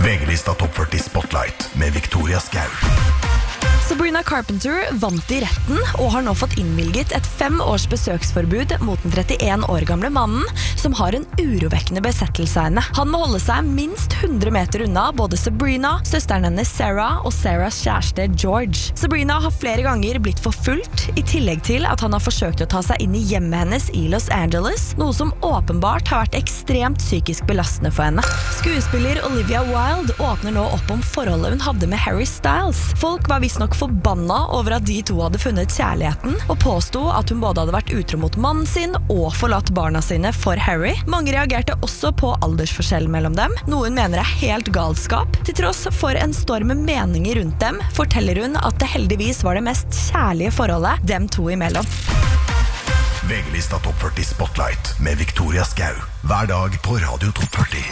VG-lista Topp 40 Spotlight med Victoria Skau. Sabrina Carpenter vant I retten og har nå fått innvilget et 5 års besøksforbud mot den 31 år gamle mannen som har en urovekkende besettelse av henne. Han må holde seg minst 100 meter unna både Sabrina, søsteren hennes Sarah og Sarahs kjæreste George. Sabrina har flere ganger blitt forfulgt, I tillegg til at han har forsøkt å ta seg inn I hjemmet hennes I Los Angeles, noe som åpenbart har vært ekstremt psykisk belastende for henne. Skuespiller Olivia Wilde åpner nå opp om forholdet hun hadde med Harry Styles. Folk var visstnok forbanna over at de to hadde funnet kjærligheten, og påstod at hun både hadde vært utro mot mannen sin og forlatt barna sine for Harry. Mange reagerte også på aldersforskjellen mellom dem, noen mener helt galskap. Til tross for en storm med meninger rundt dem, forteller hun at det heldigvis var det mest kjærlige forholdet dem to imellom. VG-lista Topp 40 Spotlight med Victoria Skau. Hver dag på Radio Topp 40.